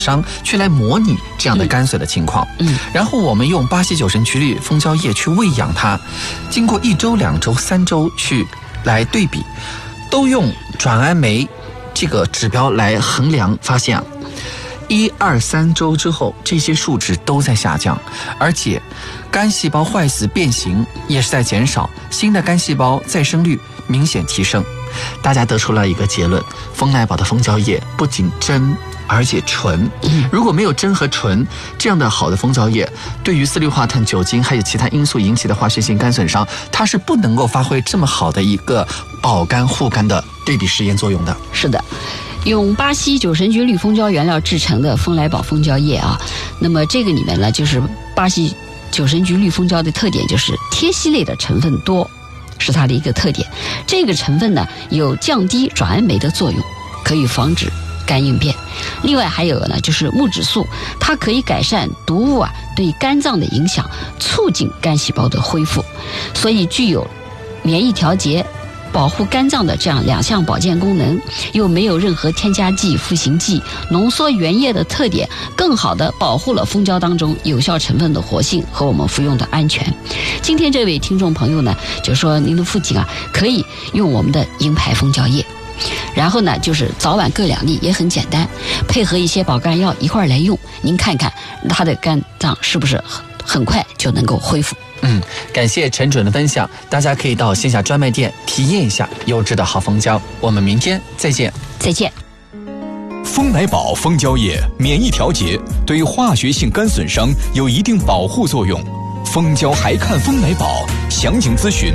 商去来模拟这样的干损的情况，然后我们用巴西9神曲氯蜂胶液去喂养它，经过1周、2周、3周去来对比，都用转氨酶这个指标来衡量，发现1、2、3周之后，这些数值都在下降，而且肝细胞坏死变形也是在减少，新的肝细胞再生率明显提升。大家得出了一个结论：蜂奶宝的蜂胶液不仅真，而且纯。如果没有真和纯这样的好的蜂胶液，对于四氯化碳、酒精还有其他因素引起的化学性肝损伤，它是不能够发挥这么好的一个保肝护肝的对比实验作用的。 是的。用巴西9神曲氯蜂胶原料制成的蜂奶宝蜂胶液啊，那么这个里面呢，就是巴西9神曲氯蜂胶的特点就是萜烯类的成分多，是它的一个特点。这个成分呢有降低转氨酶的作用，可以防止肝硬变。另外还有呢就是木质素，它可以改善毒物对肝脏的影响，促进肝细胞的恢复，所以具有免疫调节、保护肝脏的这样2项保健功能，又没有任何添加剂、赋形剂、浓缩原液的特点，更好的保护了蜂胶当中有效成分的活性和我们服用的安全。今天这位听众朋友呢，就说您的父亲可以用我们的银牌蜂胶液，然后呢就是早晚各2粒，也很简单，配合一些保肝药一块来用，您看看他的肝脏是不是很快就能够恢复。 感谢陈准的分享，大家可以到线下专卖店体验一下优质的好蜂胶。我们明天再见。 再见。 蜂奶宝蜂胶液免疫调节，对化学性肝损伤有一定保护作用。蜂胶还看蜂奶宝，详情咨询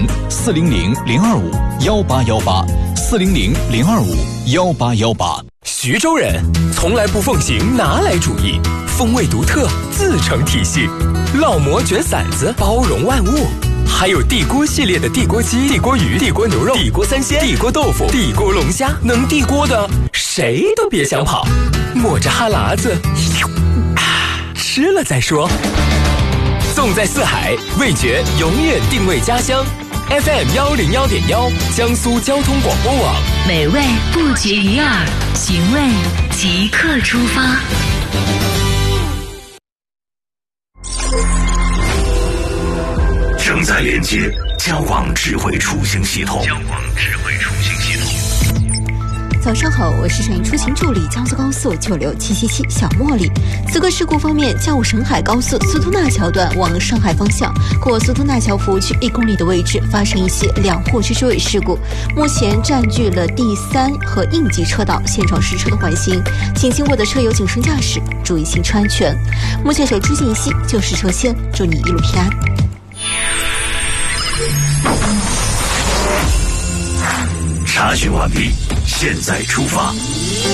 400-025-188，400-025-188。 徐州人从来不奉行拿来主义，风味独特，自成体系。烙馍卷馓子，包容万物。还有地锅系列的地锅鸡、地锅鱼、地锅牛肉、地锅三鲜、地锅豆腐、地锅龙虾，能地锅的谁都别想跑。抹着哈喇子，吃了再说。纵在四海，味觉永远定位家乡。FM 101.1，江苏交通广播网。 美味不绝于耳，寻味即刻出发。 正在连接交广智慧出行系统。 早上好，我是省出行助理江苏高速96777小茉莉。此刻事故方面，嘉武沈海高速苏图纳桥段往上海方向过苏图纳桥服务区1公里的位置发生一些两货车追尾事故，目前占据了第3和应急车道，现场实车的缓行，请经过的车友谨慎驾驶，注意行车安全。目前手出信息就是车先，祝你一路平安。 查询完毕，现在出发。